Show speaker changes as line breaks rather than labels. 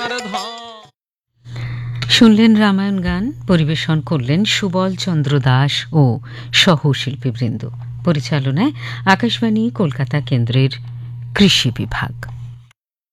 আমার ধন।
শুনলেন রামায়ণ গান, পরিবেশন করলেন সুবল চন্দ্র দাস ও সহশিল্পীবৃন্দ। পরিচালনায় আকাশবাণী কলকাতা কেন্দ্রের কৃষি বিভাগ।